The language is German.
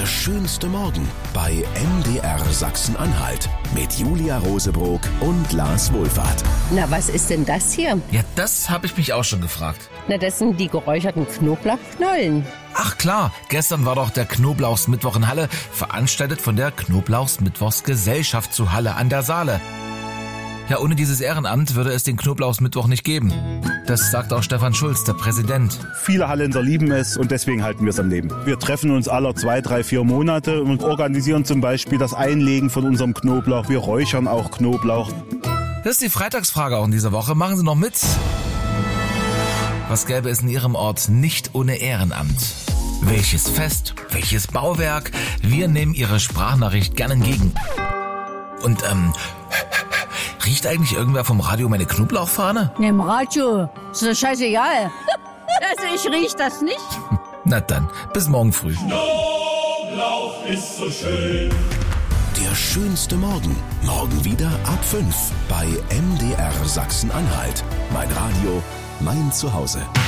schönste Morgen bei MDR Sachsen-Anhalt mit Julia Rosebrock und Lars Wohlfahrt. Na, was ist denn das hier? Ja, das habe ich mich auch schon gefragt. Na, das sind die geräucherten Knoblauchknollen. Ach klar, gestern war doch der Knoblauchsmittwoch in Halle, veranstaltet von der Knoblauchsmittwochsgesellschaft zu Halle an der Saale. Ja, ohne dieses Ehrenamt würde es den Knoblauchsmittwoch nicht geben. Das sagt auch Stefan Schulz, der Präsident. Viele Hallenser lieben es und deswegen halten wir es am Leben. Wir treffen uns alle 2, 3, 4 Monate und organisieren zum Beispiel das Einlegen von unserem Knoblauch. Wir räuchern auch Knoblauch. Das ist die Freitagsfrage auch in dieser Woche. Machen Sie noch mit. Was gäbe es in Ihrem Ort nicht ohne Ehrenamt? Welches Fest? Welches Bauwerk? Wir nehmen Ihre Sprachnachricht gerne entgegen. Und, riecht eigentlich irgendwer vom Radio meine Knoblauchfahne? Ne, im Radio. Ist doch scheißegal. Also ich riech das nicht. Na dann, bis morgen früh. Knoblauch ist so schön. Der schönste Morgen. Morgen wieder ab 5 bei MDR Sachsen-Anhalt. Mein Radio, mein Zuhause.